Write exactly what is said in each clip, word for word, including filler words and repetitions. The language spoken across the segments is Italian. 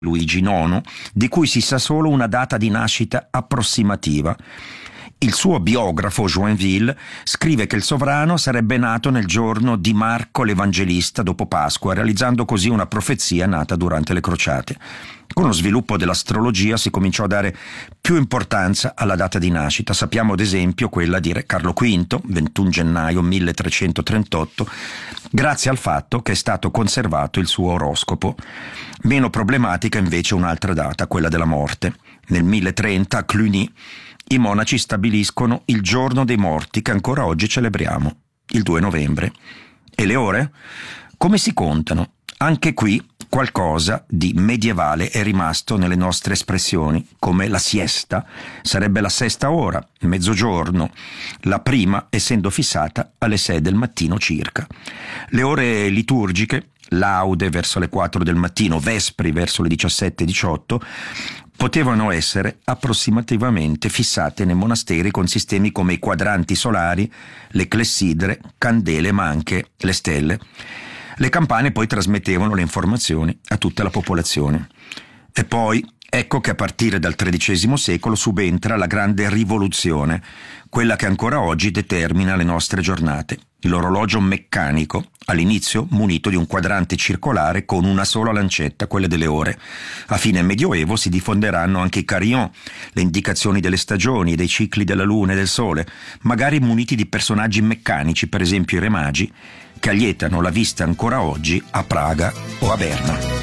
Luigi nono, di cui si sa solo una data di nascita approssimativa. Il suo biografo Joinville scrive che il sovrano sarebbe nato nel giorno di Marco l'Evangelista dopo Pasqua, realizzando così una profezia nata durante le crociate. Con lo sviluppo dell'astrologia si cominciò a dare più importanza alla data di nascita. Sappiamo ad esempio quella di Re Carlo V, ventuno gennaio milletrecentotrentotto, grazie al fatto che è stato conservato il suo oroscopo. Meno problematica invece un'altra data, quella della morte. Nel milletrenta a Cluny i monaci stabiliscono il giorno dei morti che ancora oggi celebriamo, il due novembre. E le ore? Come si contano? Anche qui qualcosa di medievale è rimasto nelle nostre espressioni, come la siesta sarebbe la sesta ora, mezzogiorno, la prima essendo fissata alle sei del mattino circa. Le ore liturgiche, laude verso le quattro del mattino, vespri verso le diciassette diciotto, potevano essere approssimativamente fissate nei monasteri con sistemi come i quadranti solari, le clessidre, candele ma anche le stelle. Le campane poi trasmettevano le informazioni a tutta la popolazione. E poi ecco che a partire dal tredicesimo secolo subentra la grande rivoluzione, quella che ancora oggi determina le nostre giornate. L'orologio meccanico, all'inizio munito di un quadrante circolare con una sola lancetta, quella delle ore. A fine Medioevo si diffonderanno anche i carillon, le indicazioni delle stagioni, dei cicli della luna e del sole, magari muniti di personaggi meccanici, per esempio i re magi, che allietano la vista ancora oggi a Praga o a Berna.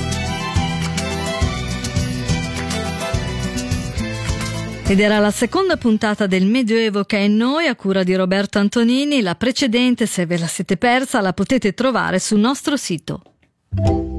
Ed era la seconda puntata del Medioevo che è in noi, a cura di Roberto Antonini. La precedente, se ve la siete persa, la potete trovare sul nostro sito.